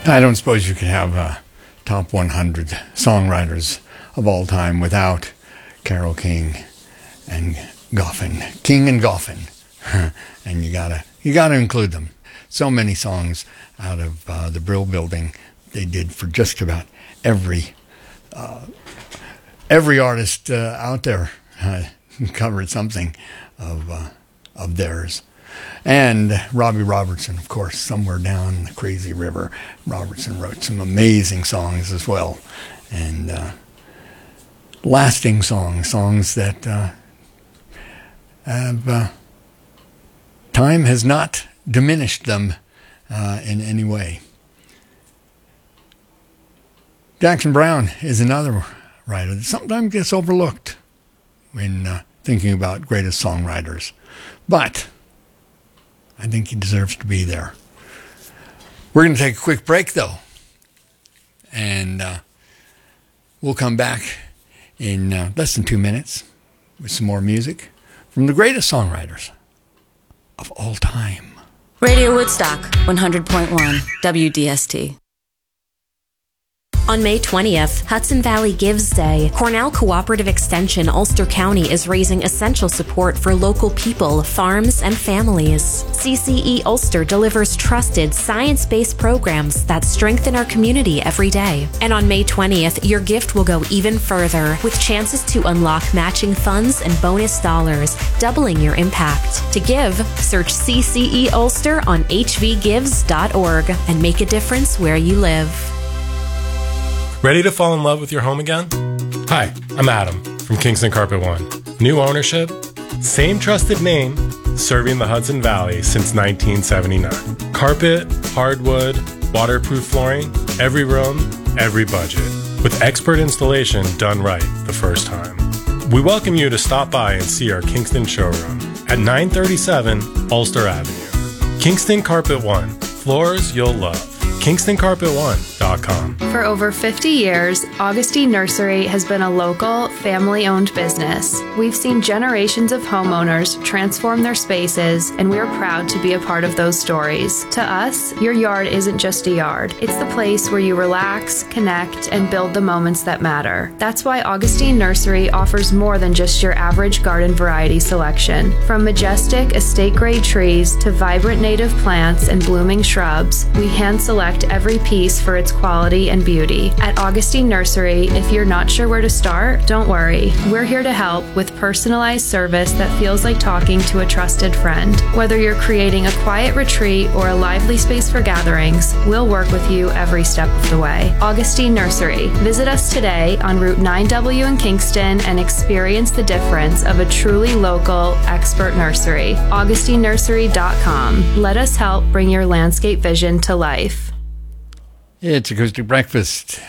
I don't suppose you could have a top 100 songwriters of all time without Carole King and Goffin. King and Goffin. And you gotta include them. So many songs out of the Brill Building they did for just about every artist out there covered something of theirs. And Robbie Robertson, of course, Somewhere Down the Crazy River. Robertson wrote some amazing songs as well. And lasting songs that have time has not diminished them in any way. Jackson Browne is another writer that sometimes gets overlooked when thinking about greatest songwriters. But I think he deserves to be there. We're going to take a quick break, though. And we'll come back in less than 2 minutes with some more music from the greatest songwriters of all time. Radio Woodstock, 100.1 WDST. On May 20th, Hudson Valley Gives Day, Cornell Cooperative Extension Ulster County is raising essential support for local people, farms, and families. CCE Ulster delivers trusted, science-based programs that strengthen our community every day. And on May 20th, your gift will go even further, with chances to unlock matching funds and bonus dollars, doubling your impact. To give, search CCE Ulster on hvgives.org and make a difference where you live. Ready to fall in love with your home again? Hi, I'm Adam from Kingston Carpet One. New ownership, same trusted name, serving the Hudson Valley since 1979. Carpet, hardwood, waterproof flooring, every room, every budget. With expert installation done right the first time. We welcome you to stop by and see our Kingston showroom at 937 Ulster Avenue. Kingston Carpet One, floors you'll love. KingstonCarpet1.com. For over 50 years, Augustine Nursery has been a local, family-owned business. We've seen generations of homeowners transform their spaces, and we're proud to be a part of those stories. To us, your yard isn't just a yard. It's the place where you relax, connect, and build the moments that matter. That's why Augustine Nursery offers more than just your average garden variety selection. From majestic, estate-grade trees to vibrant native plants and blooming shrubs, we hand-select every piece for its quality and beauty. At Augustine Nursery, if you're not sure where to start, don't worry. We're here to help with personalized service that feels like talking to a trusted friend. Whether you're creating a quiet retreat or a lively space for gatherings, we'll work with you every step of the way. Augustine Nursery. Visit us today on Route 9W in Kingston and experience the difference of a truly local, expert nursery. AugustineNursery.com. Let us help bring your landscape vision to life. It's Acoustic Breakfast